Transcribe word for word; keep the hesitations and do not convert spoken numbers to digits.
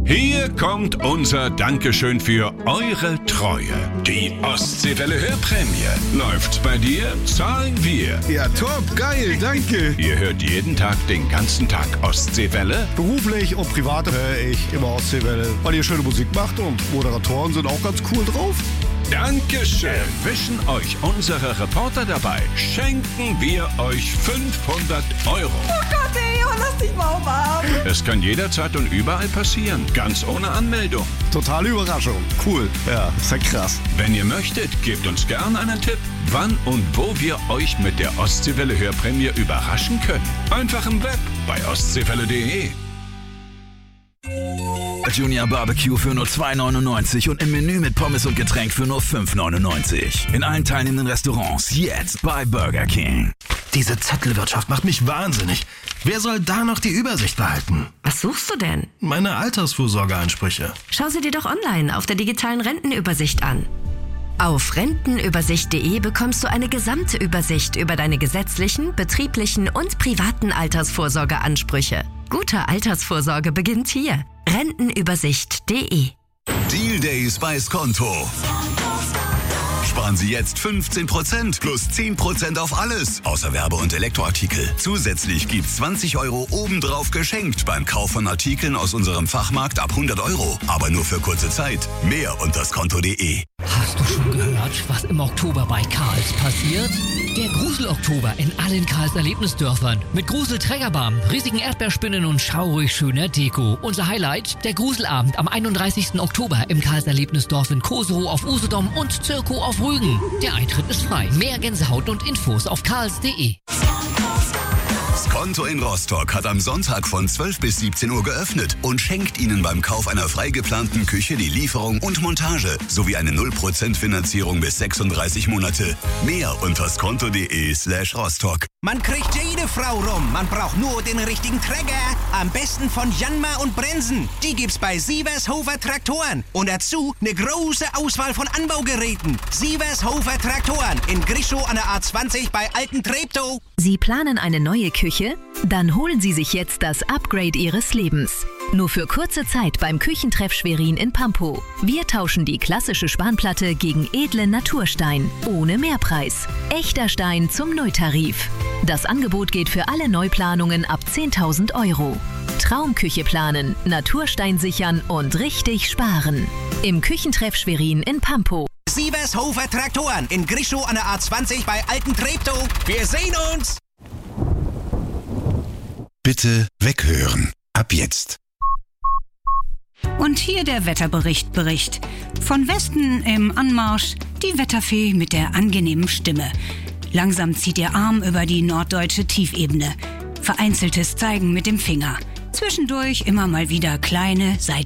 Hier kommt unser Dankeschön für eure Treue. Die Ostseewelle Hörprämie. Läuft's bei dir, zahlen wir. Ja, top, geil, danke. Ihr hört jeden Tag den ganzen Tag Ostseewelle? Beruflich und privat höre ich immer Ostseewelle, weil ihr schöne Musik macht und Moderatoren sind auch ganz cool drauf. Dankeschön. Erwischen euch unsere Reporter dabei, schenken wir euch fünfhundert Euro. Oh Gott, ey, lass dich mal umarmen. Es kann jederzeit und überall passieren, ganz ohne Anmeldung. Totale Überraschung. Cool. Ja, ist ja krass. Wenn ihr möchtet, gebt uns gern einen Tipp, wann und wo wir euch mit der Ostseewelle Hörprämie überraschen können. Einfach im Web bei ostseewelle punkt de. Junior Barbecue für nur zwei neunundneunzig und im Menü mit Pommes und Getränk für nur fünf neunundneunzig. In allen teilnehmenden Restaurants jetzt bei Burger King. Diese Zettelwirtschaft macht mich wahnsinnig. Wer soll da noch die Übersicht behalten? Was suchst du denn? Meine Altersvorsorgeansprüche. Schau sie dir doch online auf der digitalen Rentenübersicht an. Auf rentenübersicht punkt de bekommst du eine gesamte Übersicht über deine gesetzlichen, betrieblichen und privaten Altersvorsorgeansprüche. Gute Altersvorsorge beginnt hier. rentenübersicht punkt de. Deal Days bei Skonto. Sparen Sie jetzt fünfzehn Prozent plus zehn Prozent auf alles, außer Werbe- und Elektroartikel. Zusätzlich gibt's zwanzig Euro obendrauf geschenkt beim Kauf von Artikeln aus unserem Fachmarkt ab hundert Euro. Aber nur für kurze Zeit. Mehr unter skonto punkt de. Hast du schon gehört, was im Oktober bei Karls passiert? Der Grusel-Oktober in allen Karls Erlebnisdörfern. Mit Grusel-Trägerbahn, riesigen Erdbeerspinnen und schaurig schöner Deko. Unser Highlight, der Gruselabend am einunddreißigsten Oktober im Karls Erlebnisdorf in Koserow auf Usedom und Zirkow auf Rügen. Der Eintritt ist frei. Mehr Gänsehaut und Infos auf karls punkt de. Skonto in Rostock hat am Sonntag von zwölf bis siebzehn Uhr geöffnet und schenkt Ihnen beim Kauf einer frei geplanten Küche die Lieferung und Montage sowie eine null Prozent Finanzierung bis sechsunddreißig Monate. Mehr unter skonto punkt de slash Rostock. Man kriegt jede Frau rum. Man braucht nur den richtigen Träger. Am besten von Janma und Brensen. Die gibt's bei Sievershofer Traktoren. Und dazu eine große Auswahl von Anbaugeräten. Sievershofer Traktoren in Grischow an der A zwanzig bei Alten Treptow. Sie planen eine neue Küche? Dann holen Sie sich jetzt das Upgrade Ihres Lebens. Nur für kurze Zeit beim Küchentreff Schwerin in Pampow. Wir tauschen die klassische Spanplatte gegen edlen Naturstein. Ohne Mehrpreis. Echter Stein zum Neutarif. Das Angebot geht für alle Neuplanungen ab zehntausend Euro. Traumküche planen, Naturstein sichern und richtig sparen. Im Küchentreff Schwerin in Pampow. Sievershofer Traktoren in Grischow an der A zwanzig bei Alten Treptow. Wir sehen uns! Bitte weghören. Ab jetzt. Und hier der Wetterbericht Bericht. Von Westen im Anmarsch die Wetterfee mit der angenehmen Stimme. Langsam zieht ihr Arm über die norddeutsche Tiefebene. Vereinzeltes Zeigen mit dem Finger. Zwischendurch immer mal wieder kleine,